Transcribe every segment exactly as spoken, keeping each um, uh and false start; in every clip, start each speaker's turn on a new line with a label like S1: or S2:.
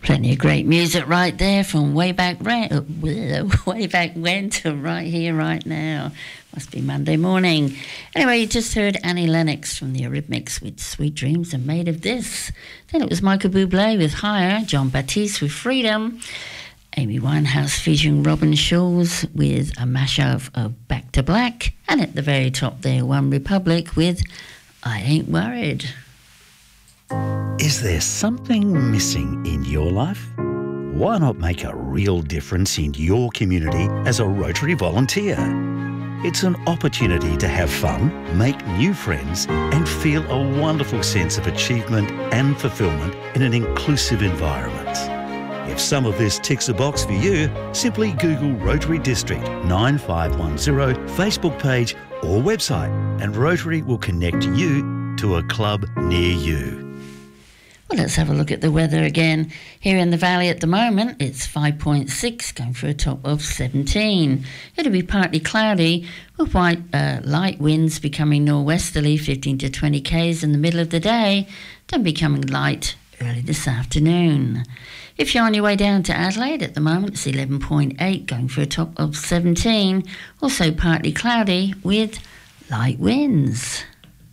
S1: Plenty of great music right there from way back when, uh, way back when to right here, right now. Must be Monday morning. Anyway, you just heard Annie Lennox from the Eurythmics with Sweet Dreams Are Made of This. Then it was Michael Bublé with Higher, John Batiste with Freedom, Amy Winehouse featuring Robin Schulz with a mashup of Back to Black, and at the very top there, One Republic with I Ain't Worried.
S2: Is there something missing in your life? Why not make a real difference in your community as a Rotary volunteer? It's an opportunity to have fun, make new friends, and feel a wonderful sense of achievement and fulfilment in an inclusive environment. If some of this ticks a box for you, simply Google Rotary District nine five one zero Facebook page or website, and Rotary will connect you to a club near you.
S1: Well, let's have a look at the weather again. Here in the valley at the moment, it's five point six, going for a top of seventeen. It'll be partly cloudy, with white, uh, light winds becoming norwesterly, fifteen to twenty k's in the middle of the day, then becoming light early this afternoon. If you're on your way down to Adelaide at the moment, it's eleven point eight, going for a top of seventeen. Also partly cloudy with light winds.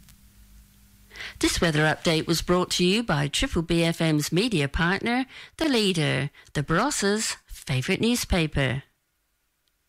S1: This weather update was brought to you by Triple B F M's media partner, The Leader, the Baross's favourite newspaper.